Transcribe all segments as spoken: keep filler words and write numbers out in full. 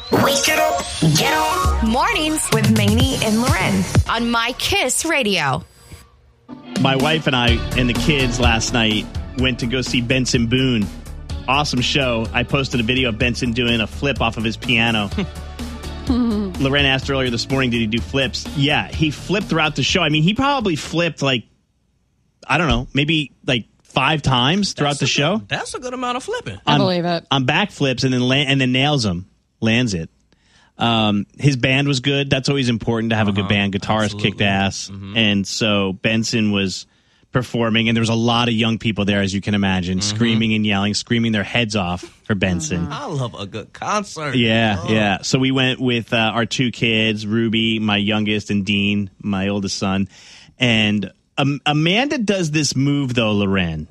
Wake it up, get up. Mornings with Maney and Loren on My Kiss Radio. My wife and I and the kids last night went to go see Benson Boone. Awesome show. I posted a video of Benson doing a flip off of his piano. Loren asked earlier this morning, did he do flips? Yeah, he flipped throughout the show. I mean, he probably flipped like, I don't know, maybe like five times throughout That's the a show. Good, that's a good amount of flipping. I on, believe it. On back flips and then la- and then nails them, lands it. Um, his band was good. That's always important to have uh-huh, a good band. Guitarist absolutely. Kicked ass. Mm-hmm. And so Benson was performing, and there was a lot of young people there, as you can imagine, mm-hmm. screaming and yelling, screaming their heads off for Benson. Mm-hmm. I love a good concert. Yeah, oh. yeah. So we went with uh, our two kids, Ruby, my youngest, and Dean, my oldest son. And um, Amanda does this move, though, Loren.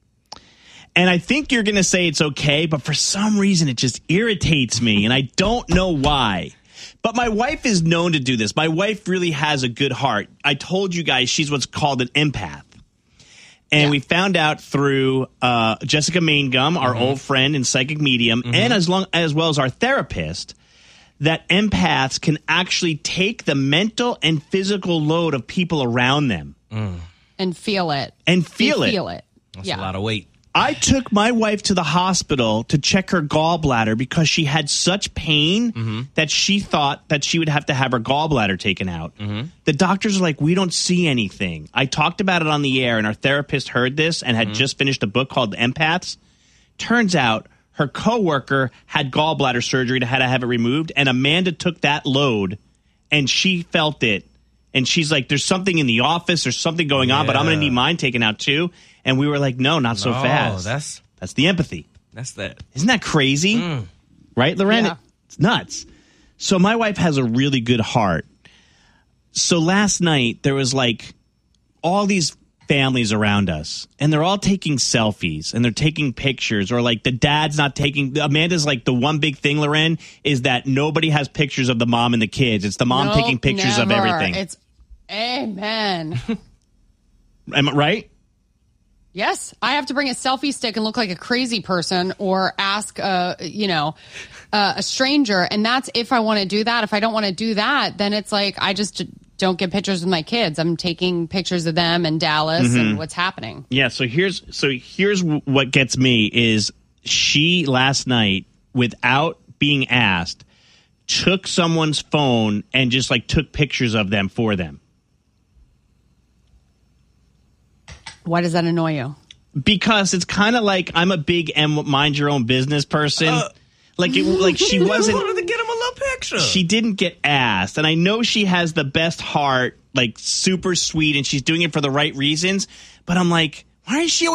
And I think you're going to say it's okay, but for some reason it just irritates me, and I don't know why. But my wife is known to do this. My wife really has a good heart. I told you guys she's what's called an empath. And yeah. we found out through uh, Jessica Maingum, our mm-hmm. old friend and psychic medium, mm-hmm. and as long as well as our therapist, that empaths can actually take the mental and physical load of people around them. Mm. And feel it. And feel they it. feel it. That's yeah. a lot of weight. I took my wife to the hospital to check her gallbladder because she had such pain mm-hmm. that she thought that she would have to have her gallbladder taken out. Mm-hmm. The doctors are like, we don't see anything. I talked about it on the air, and our therapist heard this and had mm-hmm. just finished a book called Empaths. Turns out her coworker had gallbladder surgery to had to have it removed, and Amanda took that load, and she felt it. And she's like, there's something in the office, there's something going on, yeah. but I'm going to need mine taken out too. And we were like, no, not so no, fast. That's that's the empathy. That's that. Isn't that crazy? Mm. Right, Loren? Yeah. It's nuts. So my wife has a really good heart. So last night, there was like all these families around us, and they're all taking selfies, and they're taking pictures, or like the dad's not taking. Amanda's like, the one big thing, Loren, is that nobody has pictures of the mom and the kids. It's the mom nope, taking pictures never. of everything. It's amen. Am I right? Yes, I have to bring a selfie stick and look like a crazy person, or ask, uh, you know, uh, a stranger. And that's if I want to do that. If I don't want to do that, then it's like I just don't get pictures with my kids. I'm taking pictures of them in Dallas mm-hmm. and what's happening. Yeah. So here's so here's what gets me is she last night, without being asked, took someone's phone and just like took pictures of them for them. Why does that annoy you? Because it's kind of like I'm a big and mind your own business person. Uh, like it, like she wasn't. wanted to get him a little picture. She didn't get asked, and I know she has the best heart, like super sweet, and she's doing it for the right reasons. But I'm like, why is she?